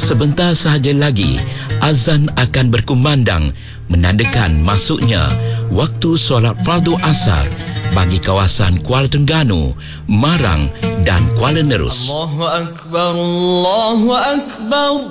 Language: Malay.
Sebentar sahaja lagi, azan akan berkumandang menandakan masuknya waktu solat fardu asar bagi kawasan Kuala Terengganu, Marang dan Kuala Nerus. Allahu Akbar, Allahu Akbar.